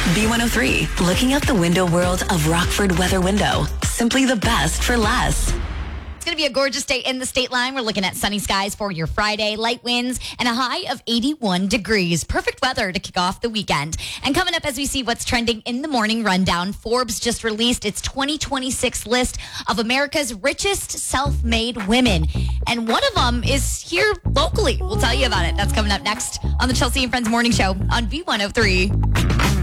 B103, looking out the window world of Rockford Weather Window. Simply the best for less. It's going to be a gorgeous day in the state line. We're looking at sunny skies for your Friday, light winds, and a high of 81 degrees. Perfect weather to kick off the weekend. And coming up as we see what's trending in the morning rundown, Forbes just released its 2026 list of America's richest self-made women. And one of them is here locally. We'll tell you about it. That's coming up next on the Chelsea and Friends Morning Show on B103.